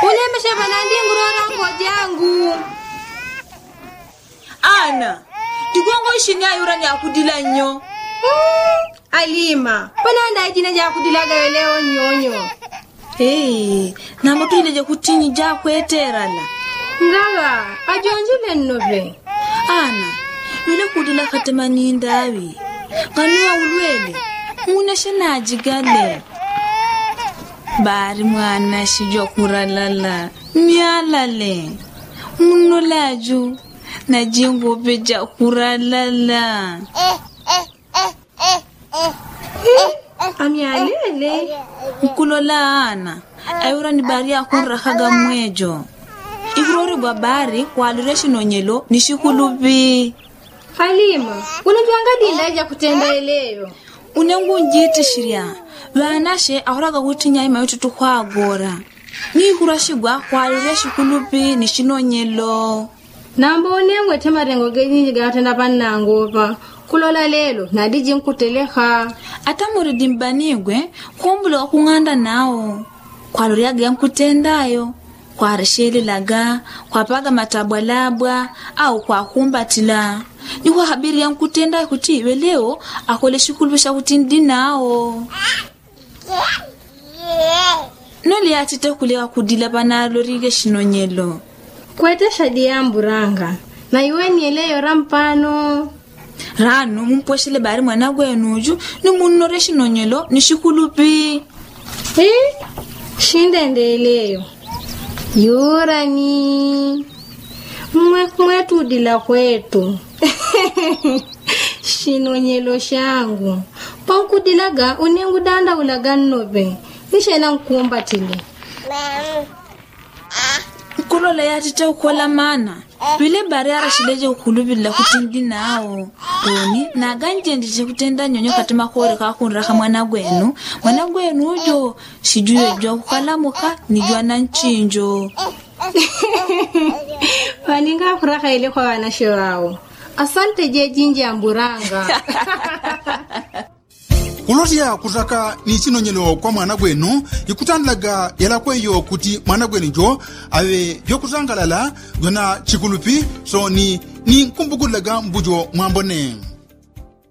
Ulemesha banandi ngurora ngojangu. Ana, digongo ishinya yurani akudila nyo. Alima, pananda jina ja kudilaga leo nyonyo. Na moto ile je kutinyi ja kweterala. Ngaga, ajonjile nnobe. Ana, yule kudila katemani ndawi. Kanua ulwele, unashana jigale. Bari mwana shijo kuralala, mialale. Munolaju, na jingo beja kuralala. Amialele. Mkulola ana, ayura ni bari ya kunrakaga mwejo. Ivrori babari kwa alureshi nonyelo nishikulubi. Halima, unajuanga dindaja kutenda eleyo. Unengu njiti shiria, wanashe ahuraga kutinya ima yotu tukwa agora. Ni kurashigwa kwa alureshi kulubi nishinonyelo. Namba unengwe temarengo genyi gatenda panangopa. Kulola lelo, nadiji mkuteleha. Ata muridimbanigwe, kumbula kunganda nao. Kwa luriaga ya mkutendayo. Kwa risheli laga, kwa paga matabwalabwa, au kwa kumbatila. Ni kwa habiri ya mkutenda kutiwe leo, akole shikulubisha kutindi nao. Noli ya tite kulewa kudila pana lorige shinonyelo. Kwete shadi ya mburanga. Na iwe nieleyo rampano. Rano mumposhele bari mwana gwenuju ni munoreshi nonyelo ni shikulupi. Shinde ndeleyo. Yurani. Mwetu dila kwetu. Shinonyelo shangu. Panku dilaga unengu danda ulaga nobe. Nishena nkumbatile. Kulola ya tite ukola mana. Wile bari arashileje ukulubila kutindi nao. Oni, na ganje ndije kutenda nyonyo katima kore kakunraka mwana gwenu. Mwana gwenu ujo, shijuwe jwa kukalamuka, nijua na nchinjo. Waninga kuraka ile kwa wanashe wao. Asante je jinji amburanga. Kulotia kutaka ni chinonyelo kwa mwana gwenu ikutandlaga yala kweyo kuti mwana gwenu jo awe vyokuzangalala yona chikulupi so ni kumbukulaga mbujo mwambone.